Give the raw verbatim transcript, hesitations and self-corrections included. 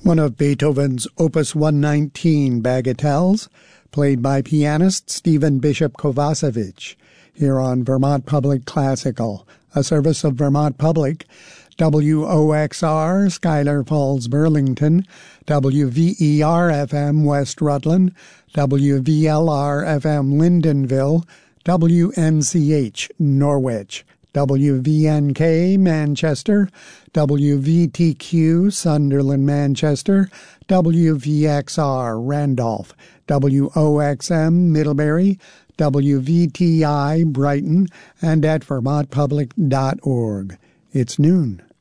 one of Beethoven's Opus one nineteen bagatelles, played by pianist Stephen Bishop Kovacevic, here on Vermont Public Classical, a service of Vermont Public, W O X R, Schuyler Falls, Burlington, W V E R F M, West Rutland, W V L R F M, Lyndonville, W N C H, Norwich, W V N K, Manchester, W V T Q, Sunderland, Manchester, W V X R, Randolph, W O X M, Middlebury, W V T I, Brighton, and at vermont public dot org. It's noon.